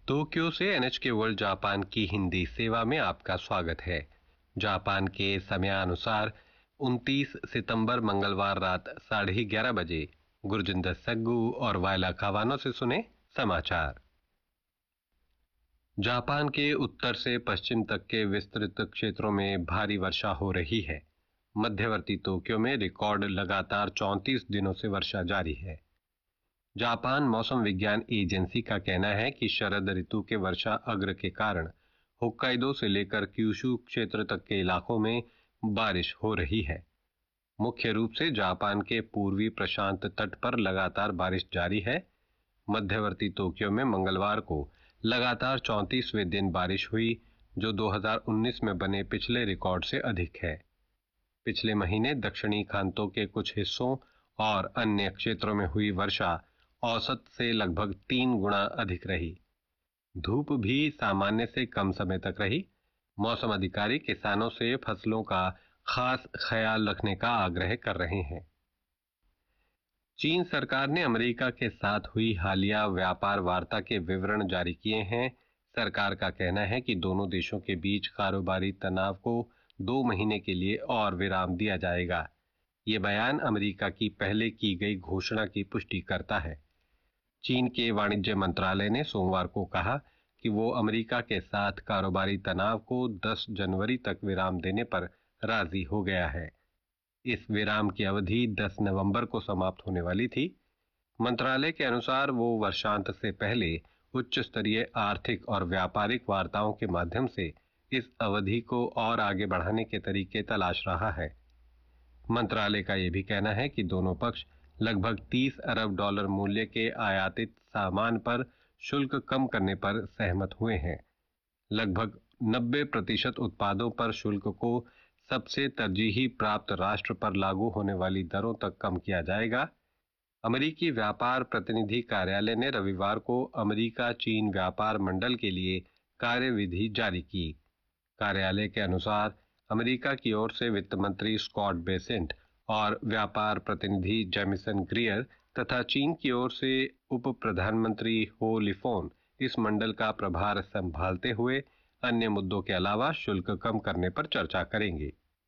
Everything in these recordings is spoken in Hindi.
टोक्यो से NHK वर्ल्ड जापान की हिंदी सेवा में आपका स्वागत है। जापान के समयानुसार 29 सितंबर मंगलवार रात 11:30 बजे गुरजिंदर सग्गू और वायला खावानो से सुने समाचार। जापान के उत्तर से पश्चिम तक के विस्तृत क्षेत्रों में भारी वर्षा हो रही है। मध्यवर्ती टोक्यो में रिकॉर्ड लगातार 34 दिनों से वर्षा जारी है। जापान मौसम विज्ञान एजेंसी का कहना है कि शरद ऋतु के वर्षा अग्र के कारण होक्काइडो से लेकर क्यूशू क्षेत्र तक के इलाकों में बारिश हो रही है। मुख्य रूप से जापान के पूर्वी प्रशांत तट पर लगातार बारिश जारी है। मध्यवर्ती टोक्यो में मंगलवार को लगातार 34वें दिन बारिश हुई, जो 2019 में बने पिछले रिकॉर्ड से अधिक है। पिछले महीने दक्षिणी खांतो के कुछ हिस्सों और अन्य क्षेत्रों में हुई वर्षा औसत से लगभग 3 गुना अधिक रही। धूप भी सामान्य से कम समय तक रही। मौसम अधिकारी किसानों से फसलों का खास ख्याल रखने का आग्रह कर रहे हैं। चीन सरकार ने अमेरिका के साथ हुई हालिया व्यापार वार्ता के विवरण जारी किए हैं। सरकार का कहना है कि दोनों देशों के बीच कारोबारी तनाव को 2 महीने के लिए और विराम दिया जाएगा। ये बयान अमेरिका की पहले की गई घोषणा की पुष्टि करता है। चीन के वाणिज्य मंत्रालय ने सोमवार को कहा कि वो अमेरिका के साथ कारोबारी तनाव को 10 जनवरी तक विराम देने पर राजी हो गया है। इस विराम की अवधि 10 नवंबर को समाप्त होने वाली थी। मंत्रालय के अनुसार वो वर्षांत से पहले उच्च स्तरीय आर्थिक और व्यापारिक वार्ताओं के माध्यम से इस अवधि को और आगे बढ़ाने के तरीके तलाश रहा है। मंत्रालय का यह भी कहना है कि दोनों पक्ष लगभग $30 अरब मूल्य के आयातित सामान पर शुल्क कम करने पर सहमत हुए हैं। लगभग 90% उत्पादों पर शुल्क को सबसे तरजीही प्राप्त राष्ट्र पर लागू होने वाली दरों तक कम किया जाएगा। अमेरिकी व्यापार प्रतिनिधि कार्यालय ने रविवार को अमेरिका चीन व्यापार मंडल के लिए कार्यविधि जारी की। कार्यालय के अनुसार अमेरिका की ओर से वित्त मंत्री स्कॉट बेसेंट और व्यापार प्रतिनिधि जेमिसन ग्रियर तथा चीन की ओर से उप प्रधानमंत्री हो लिफोन इस मंडल का प्रभार संभालते हुए अन्य मुद्दों के अलावा शुल्क कम करने पर चर्चा करेंगे।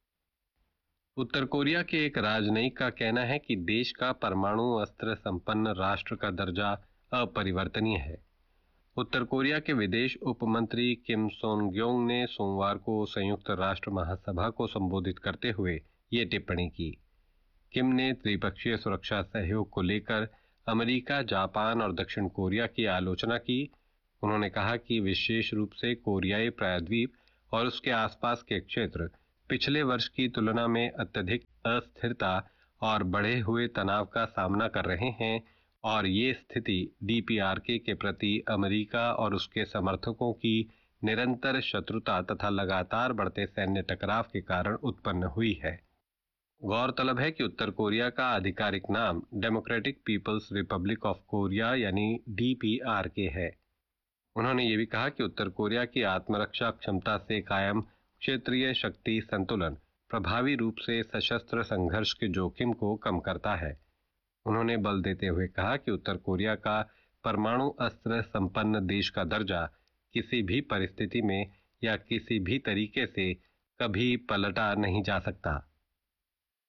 उत्तर कोरिया के एक राजनयिक का कहना है कि देश का परमाणु अस्त्र संपन्न राष्ट्र का दर्जा अपरिवर्तनीय है। उत्तर कोरिया के विदेश उप मंत्री किम सोन ग्योंग ने सोमवार को संयुक्त राष्ट्र महासभा को संबोधित करते हुए ये टिप्पणी की। किम ने त्रिपक्षीय सुरक्षा सहयोग को लेकर अमेरिका, जापान और दक्षिण कोरिया की आलोचना की। उन्होंने कहा कि विशेष रूप से कोरियाई प्रायद्वीप और उसके आसपास के क्षेत्र पिछले वर्ष की तुलना में अत्यधिक अस्थिरता और बढ़े हुए तनाव का सामना कर रहे हैं और ये स्थिति DPRK के प्रति अमेरिका और उसके समर्थकों की निरंतर शत्रुता तथा लगातार बढ़ते सैन्य टकराव के कारण उत्पन्न हुई है। गौरतलब है कि उत्तर कोरिया का आधिकारिक नाम democratic peoples Republic of Korea यानी DPRK है। उन्होंने ये भी कहा कि उत्तर कोरिया की आत्मरक्षा क्षमता से कायम क्षेत्रीय शक्ति संतुलन प्रभावी रूप से सशस्त्र संघर्ष के जोखिम को कम करता है। उन्होंने बल देते हुए कहा कि उत्तर कोरिया का परमाणु अस्त्र संपन्न देश का दर्जा किसी भी परिस्थिति में या किसी भी तरीके से कभी पलटा नहीं जा सकता।